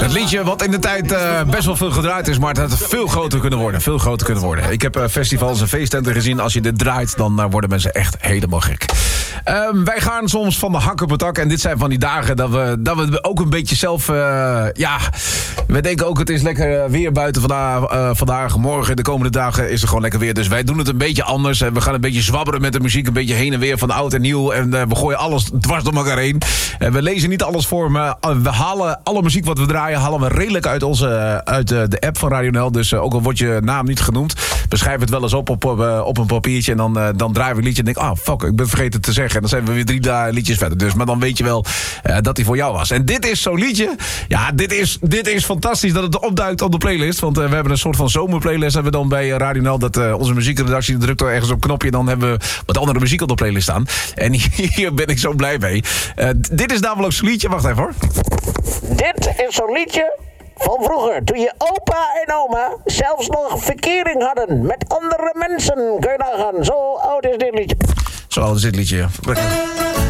Het liedje wat in de tijd best wel veel gedraaid is, maar het had veel groter kunnen worden. Veel groter kunnen worden. Ik heb festivals en feesttenten gezien. Als je dit draait, dan worden mensen echt helemaal gek. Wij gaan soms van de hak op het dak. En dit zijn van die dagen dat we ook een beetje zelf... we denken ook het is lekker weer buiten vandaag. Morgen, de komende dagen is er gewoon lekker weer. Dus wij doen het een beetje anders. We gaan een beetje zwabberen met de muziek. Een beetje heen en weer van oud en nieuw. En we gooien alles dwars door elkaar heen. We lezen niet alles voor, maar we halen alle muziek wat we draaien... halen we redelijk uit de app van Radio NL. Dus ook al wordt je naam niet genoemd... we schrijven het wel eens op een papiertje... en dan draaien we een liedje en denk fuck, ik ben vergeten te zeggen. En dan zijn we weer 3 liedjes verder. Dus, maar dan weet je wel dat die voor jou was. En dit is zo'n liedje. Ja, dit is fantastisch dat het opduikt op de playlist. Want we hebben een soort van zomerplaylist hebben we dan bij Radio NL. Dat onze muziekredactie drukt er ergens op een knopje... en dan hebben we wat andere muziek op de playlist staan. En hier ben ik zo blij mee. Dit is namelijk zo'n liedje. Wacht even hoor. Dit is zo'n liedje van vroeger. Toen je opa en oma zelfs nog verkering hadden met andere mensen. Kun je nagaan. Zo oud is dit liedje. Zo oud is dit liedje.